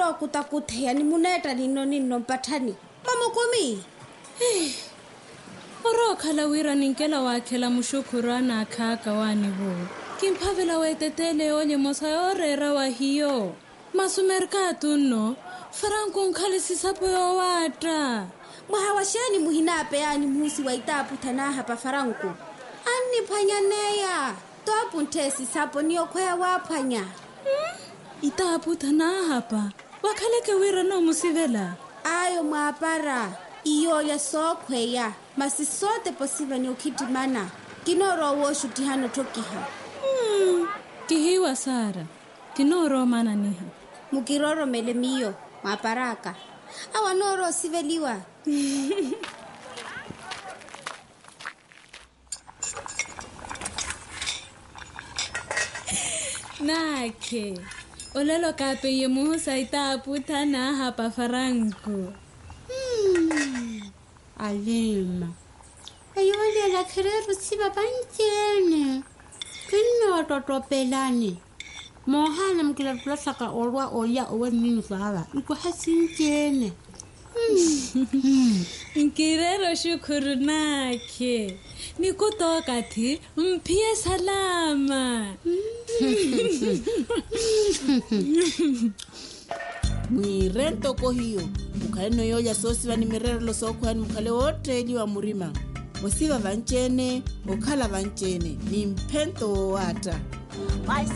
ro kutakuthea ni muneta nino mpathani mama komi oro khala wira ninkela wakhela mushukurana khaka wani bo kimphavela wetetele onye mosa orera wa hiyo masumerka tunno Franco nkhalisisa poyo wata mwahawashani muhinape yani musi waitapu thana hapa Franco ani phanyaneya topu ntesi sapo niyo khoya waphanya itapu thana hapa wakhaleke wira no musivela ayo mwapara iyo ya sokhweya masisote posiba ni ukitimana kinoro wo shutihano tokiha kihiwa Sara kinoro mana niha mukiroro melemiyo mwaparaka awanoro siveliwa nakhe olelo kape ye musa itapu thana hapa Franco alima ayole la khereru siba banjene kinno totopelani mohana mkila plasaka olwa oya owe nini sawa iko hasinjene nkirero shukuru nakhe nikutoka thi mpie salama mwirento ko hiyo mukhale noyoya sosi vani mirero lo sokhwani mukhale woteli wa murima osiva vanchene okhala vanchene ni mphento wowata